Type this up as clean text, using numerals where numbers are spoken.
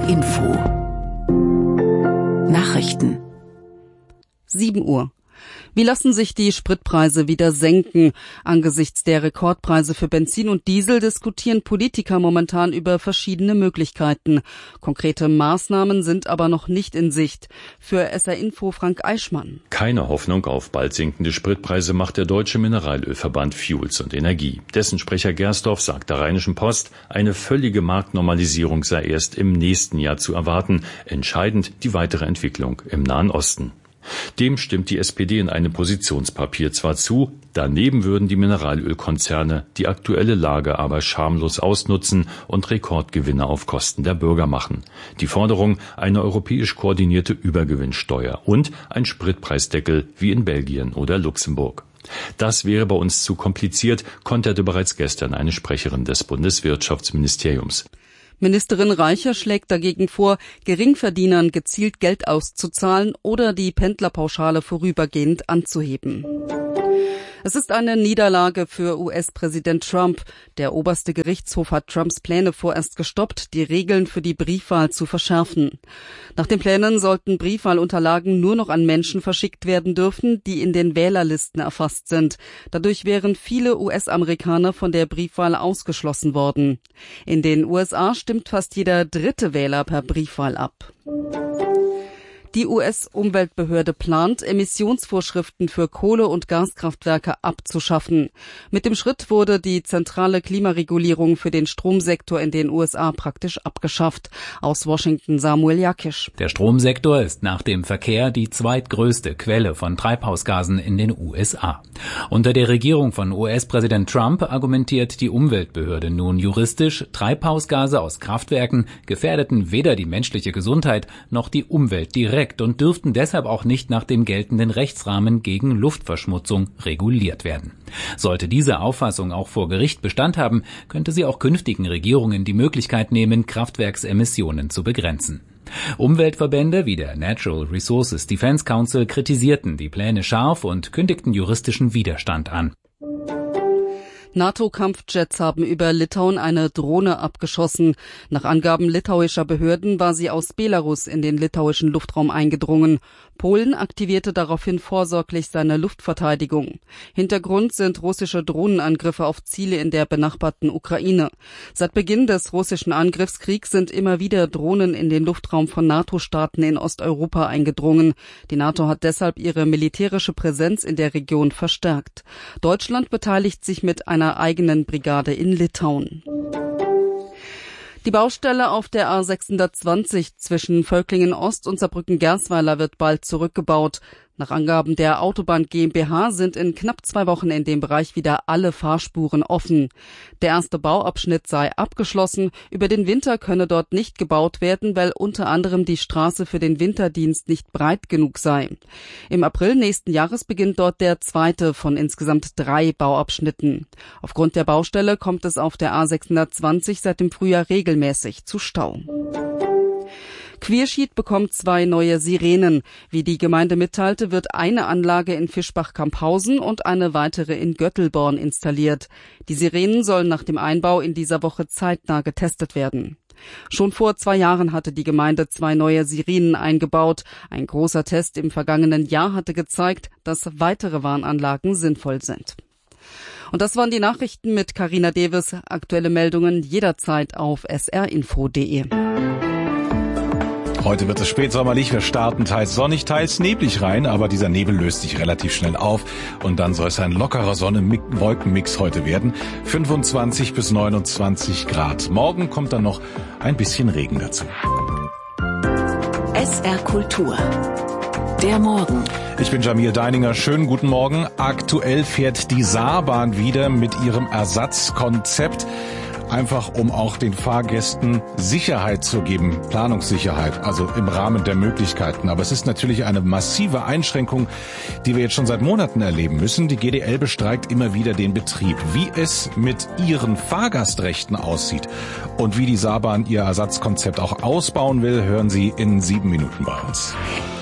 Info Nachrichten 7 Uhr. Wie lassen sich die Spritpreise wieder senken? Angesichts der Rekordpreise für Benzin und Diesel diskutieren Politiker momentan über verschiedene Möglichkeiten. Konkrete Maßnahmen sind aber noch nicht in Sicht. Für SR Info Frank Eichmann. Keine Hoffnung auf bald sinkende Spritpreise macht der Deutsche Mineralölverband Fuels und Energie. Dessen Sprecher Gersdorf sagt der Rheinischen Post, eine völlige Marktnormalisierung sei erst im nächsten Jahr zu erwarten. Entscheidend die weitere Entwicklung im Nahen Osten. Dem stimmt die SPD in einem Positionspapier zwar zu, daneben würden die Mineralölkonzerne die aktuelle Lage aber schamlos ausnutzen und Rekordgewinne auf Kosten der Bürger machen. Die Forderung, eine europäisch koordinierte Übergewinnsteuer und ein Spritpreisdeckel wie in Belgien oder Luxemburg. Das wäre bei uns zu kompliziert, konterte bereits gestern eine Sprecherin des Bundeswirtschaftsministeriums. Ministerin Reicher schlägt dagegen vor, Geringverdienern gezielt Geld auszuzahlen oder die Pendlerpauschale vorübergehend anzuheben. Es ist eine Niederlage für US-Präsident Trump. Der oberste Gerichtshof hat Trumps Pläne vorerst gestoppt, die Regeln für die Briefwahl zu verschärfen. Nach den Plänen sollten Briefwahlunterlagen nur noch an Menschen verschickt werden dürfen, die in den Wählerlisten erfasst sind. Dadurch wären viele US-Amerikaner von der Briefwahl ausgeschlossen worden. In den USA stimmt fast jeder dritte Wähler per Briefwahl ab. Die US-Umweltbehörde plant, Emissionsvorschriften für Kohle- und Gaskraftwerke abzuschaffen. Mit dem Schritt wurde die zentrale Klimaregulierung für den Stromsektor in den USA praktisch abgeschafft. Aus Washington Samuel Jakisch. Der Stromsektor ist nach dem Verkehr die zweitgrößte Quelle von Treibhausgasen in den USA. Unter der Regierung von US-Präsident Trump argumentiert die Umweltbehörde nun juristisch, Treibhausgase aus Kraftwerken gefährdeten weder die menschliche Gesundheit noch die Umwelt direkt und dürften deshalb auch nicht nach dem geltenden Rechtsrahmen gegen Luftverschmutzung reguliert werden. Sollte diese Auffassung auch vor Gericht Bestand haben, könnte sie auch künftigen Regierungen die Möglichkeit nehmen, Kraftwerksemissionen zu begrenzen. Umweltverbände wie der Natural Resources Defense Council kritisierten die Pläne scharf und kündigten juristischen Widerstand an. NATO-Kampfjets haben über Litauen eine Drohne abgeschossen. Nach Angaben litauischer Behörden war sie aus Belarus in den litauischen Luftraum eingedrungen. Polen aktivierte daraufhin vorsorglich seine Luftverteidigung. Hintergrund sind russische Drohnenangriffe auf Ziele in der benachbarten Ukraine. Seit Beginn des russischen Angriffskriegs sind immer wieder Drohnen in den Luftraum von NATO-Staaten in Osteuropa eingedrungen. Die NATO hat deshalb ihre militärische Präsenz in der Region verstärkt. Deutschland beteiligt sich mit einer eigenen Brigade in Litauen. Die Baustelle auf der A620 zwischen Völklingen Ost und Saarbrücken-Gersweiler wird bald zurückgebaut. Nach Angaben der Autobahn GmbH sind in knapp 2 Wochen in dem Bereich wieder alle Fahrspuren offen. Der erste Bauabschnitt sei abgeschlossen. Über den Winter könne dort nicht gebaut werden, weil unter anderem die Straße für den Winterdienst nicht breit genug sei. Im April nächsten Jahres beginnt dort der zweite von insgesamt 3 Bauabschnitten. Aufgrund der Baustelle kommt es auf der A620 seit dem Frühjahr regelmäßig zu Stau. Querschied bekommt 2 neue Sirenen. Wie die Gemeinde mitteilte, wird eine Anlage in Fischbach-Camphausen und eine weitere in Göttelborn installiert. Die Sirenen sollen nach dem Einbau in dieser Woche zeitnah getestet werden. Schon vor 2 Jahren hatte die Gemeinde 2 neue Sirenen eingebaut. Ein großer Test im vergangenen Jahr hatte gezeigt, dass weitere Warnanlagen sinnvoll sind. Und das waren die Nachrichten mit Carina Deves. Aktuelle Meldungen jederzeit auf srinfo.de. Heute wird es spätsommerlich. Wir starten teils sonnig, teils neblig rein, aber dieser Nebel löst sich relativ schnell auf und dann soll es ein lockerer Sonne-Wolkenmix heute werden. 25 bis 29 Grad. Morgen kommt dann noch ein bisschen Regen dazu. SR Kultur. Der Morgen. Ich bin Jamil Deininger. Schönen guten Morgen. Aktuell fährt die Saarbahn wieder mit ihrem Ersatzkonzept. Einfach um auch den Fahrgästen Sicherheit zu geben, Planungssicherheit, also im Rahmen der Möglichkeiten. Aber es ist natürlich eine massive Einschränkung, die wir jetzt schon seit Monaten erleben müssen. Die GDL bestreikt immer wieder den Betrieb. Wie es mit ihren Fahrgastrechten aussieht und wie die Saarbahn ihr Ersatzkonzept auch ausbauen will, hören Sie in 7 Minuten bei uns.